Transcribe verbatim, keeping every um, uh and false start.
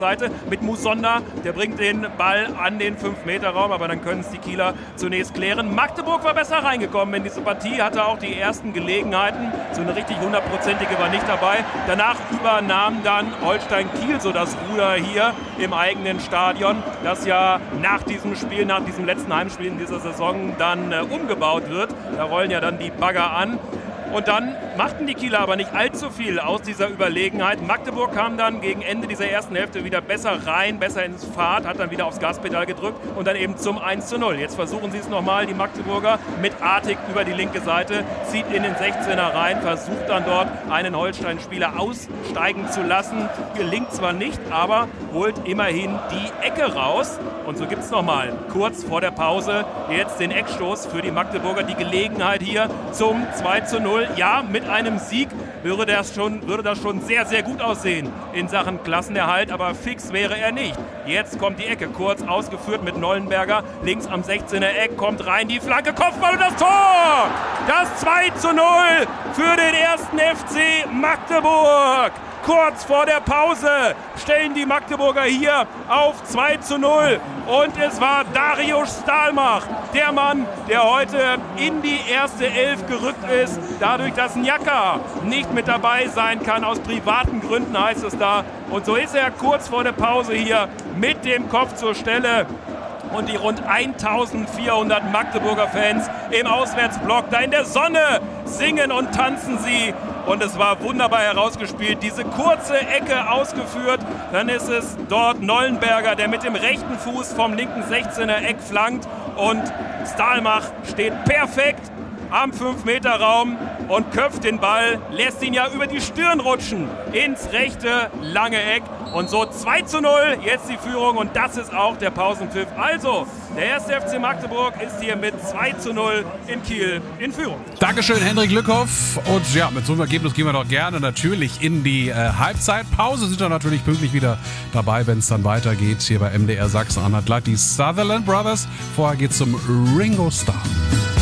Seite mit Musonda, der bringt den Ball an den fünf Meter Raum, aber dann können es die Kieler zunächst klären. Magdeburg war besser reingekommen in diese Partie, hatte auch die ersten Gelegenheiten, so eine richtig hundertprozentige war nicht dabei. Danach übernahm dann Holstein Kiel so das Ruder hier im eigenen Stadion, das ja nach diesem Spiel, nach diesem letzten Heimspiel in dieser Saison dann äh, umgebaut wird. Da rollen ja dann die Bagger an. Und dann machten die Kieler aber nicht allzu viel aus dieser Überlegenheit. Magdeburg kam dann gegen Ende dieser ersten Hälfte wieder besser rein, besser ins Fahrt, hat dann wieder aufs Gaspedal gedrückt und dann eben zum eins zu null. Jetzt versuchen sie es nochmal, die Magdeburger, mit Artig über die linke Seite, zieht in den sechzehner rein, versucht dann dort einen Holstein-Spieler aussteigen zu lassen. Gelingt zwar nicht, aber holt immerhin die Ecke raus. Und so gibt es nochmal kurz vor der Pause jetzt den Eckstoß für die Magdeburger, die Gelegenheit hier zum zwei zu null. Ja, mit einem Sieg würde das, schon, würde das schon sehr, sehr gut aussehen in Sachen Klassenerhalt, aber fix wäre er nicht. Jetzt kommt die Ecke, kurz ausgeführt mit Nollenberger, links am sechzehner Eck, kommt rein, die Flanke, Kopfball und das Tor! Das zwei zu null für den ersten F C Magdeburg. Kurz vor der Pause stellen die Magdeburger hier auf zwei zu null. Und es war Darius Stahlmach, der Mann, der heute in die erste Elf gerückt ist. Dadurch, dass Njaka nicht mit dabei sein kann, aus privaten Gründen heißt es da. Und so ist er kurz vor der Pause hier mit dem Kopf zur Stelle. Und die rund eintausendvierhundert Magdeburger Fans im Auswärtsblock da in der Sonne singen und tanzen sie. Und es war wunderbar herausgespielt. Diese kurze Ecke ausgeführt. Dann ist es dort Nollenberger, der mit dem rechten Fuß vom linken sechzehner Eck flankt. Und Stahlmach steht perfekt am fünf Meter Raum und köpft den Ball, lässt ihn ja über die Stirn rutschen ins rechte lange Eck. Und so zwei zu null, jetzt die Führung und das ist auch der Pausenpfiff. Also, der erste F C Magdeburg ist hier mit zwei zu null in Kiel in Führung. Dankeschön, Hendrik Lückhoff. Und ja, mit so einem Ergebnis gehen wir doch gerne natürlich in die äh, Halbzeitpause. Sind wir natürlich pünktlich wieder dabei, wenn es dann weitergeht hier bei M D R Sachsen-Anhalt. Die Sutherland Brothers. Vorher geht's zum Ringo Starr.